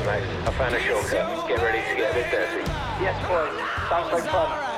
Max. I found a shortcut. Get ready to get a bit dirty. Yes, boys. Sounds like fun.